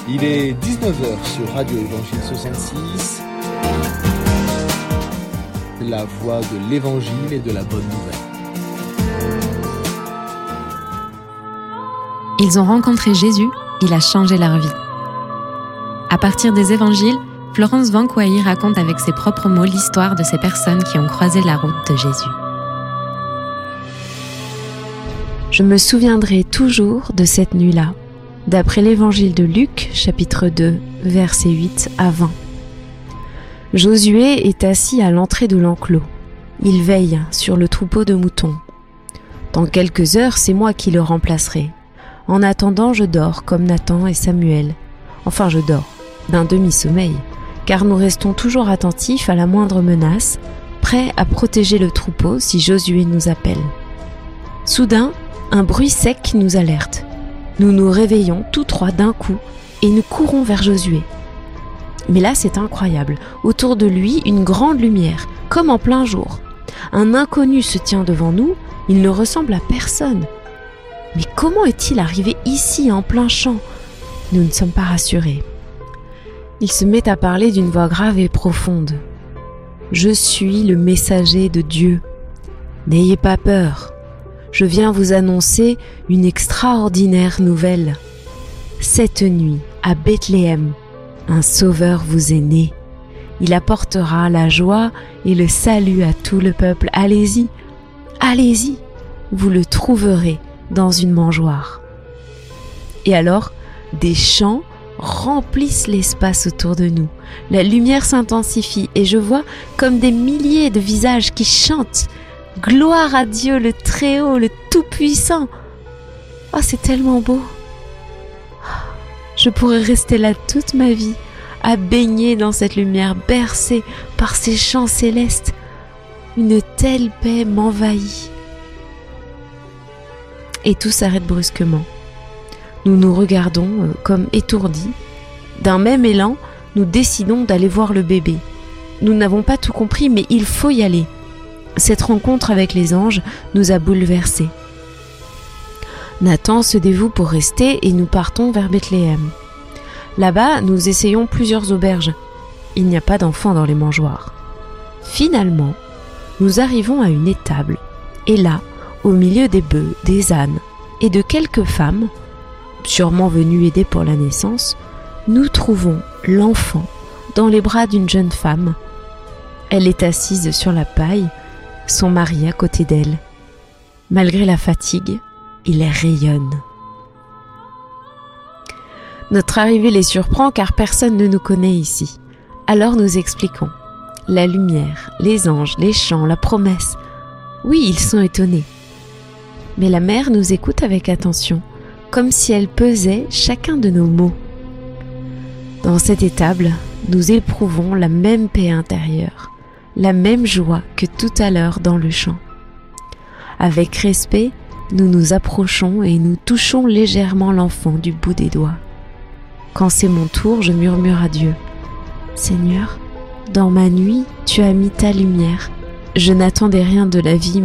Il est 19 h sur Radio Évangile 66, la voix de l'Évangile et de la bonne nouvelle. Ils ont rencontré Jésus, il a changé leur vie. À partir des Évangiles, Florence Vanquois raconte avec ses propres mots l'histoire de ces personnes qui ont croisé la route de Jésus. Je me souviendrai toujours de cette nuit-là, d'après l'Évangile de Luc, chapitre 2, versets 8 à 20. Josué est assis à l'entrée de l'enclos. Il veille sur le troupeau de moutons. Dans quelques heures, c'est moi qui le remplacerai. En attendant, je dors comme Nathan et Samuel. Enfin, je dors, d'un demi-sommeil, car nous restons toujours attentifs à la moindre menace, prêts à protéger le troupeau si Josué nous appelle. Soudain, un bruit sec nous alerte. Nous nous réveillons tous trois d'un coup et nous courons vers Josué. Mais là, c'est incroyable. Autour de lui, une grande lumière, comme en plein jour. Un inconnu se tient devant nous, il ne ressemble à personne. Mais comment est-il arrivé ici, en plein champ ? Nous ne sommes pas rassurés. Il se met à parler d'une voix grave et profonde. « Je suis le messager de Dieu. N'ayez pas peur. Je viens vous annoncer une extraordinaire nouvelle. Cette nuit, à Bethléem, un sauveur vous est né. Il apportera la joie et le salut à tout le peuple. Allez-y, allez-y, vous le trouverez dans une mangeoire. » Et alors, des chants remplissent l'espace autour de nous. La lumière s'intensifie et je vois comme des milliers de visages qui chantent « Gloire à Dieu, le Très-Haut, le Tout-Puissant !» Oh, c'est tellement beau. Je pourrais rester là toute ma vie, à baigner dans cette lumière, bercée par ces chants célestes. Une telle paix m'envahit. Et tout s'arrête brusquement. Nous nous regardons comme étourdis. D'un même élan, nous décidons d'aller voir le bébé. Nous n'avons pas tout compris, mais il faut y aller. Cette rencontre avec les anges nous a bouleversés. Nathan se dévoue pour rester et nous partons vers Bethléem. Là-bas, nous essayons plusieurs auberges. Il n'y a pas d'enfants dans les mangeoires. Finalement, nous arrivons à une étable. Et là, au milieu des bœufs, des ânes et de quelques femmes, sûrement venues aider pour la naissance, nous trouvons l'enfant dans les bras d'une jeune femme. Elle est assise sur la paille, son mari à côté d'elle. Malgré la fatigue, il rayonne. Notre arrivée les surprend car personne ne nous connaît ici. Alors nous expliquons. La lumière, les anges, les chants, la promesse. Oui, ils sont étonnés. Mais la mère nous écoute avec attention, comme si elle pesait chacun de nos mots. Dans cette étable, nous éprouvons la même paix intérieure, la même joie que tout à l'heure dans le chant. Avec respect, nous nous approchons et nous touchons légèrement l'enfant du bout des doigts. Quand c'est mon tour, je murmure à Dieu. « Seigneur, dans ma nuit, tu as mis ta lumière. Je n'attendais rien de la vie,